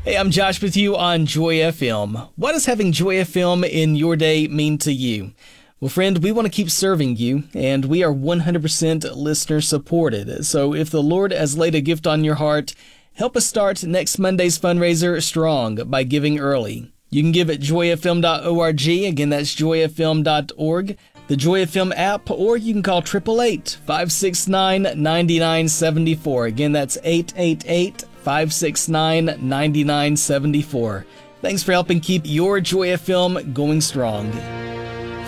Hey, I'm Josh with you on Joy FM. What does having Joy FM in your day mean to you? Well, friend, we want to keep serving you, and we are 100% listener supported. So if the Lord has laid a gift on your heart, help us start next Monday's fundraiser strong by giving early. You can give at joyfm.org. Again, that's joyfm.org, the Joy FM app, or you can call 888-569-9974. Again, that's 888-569-9974. Thanks for helping keep your Joy FM going strong.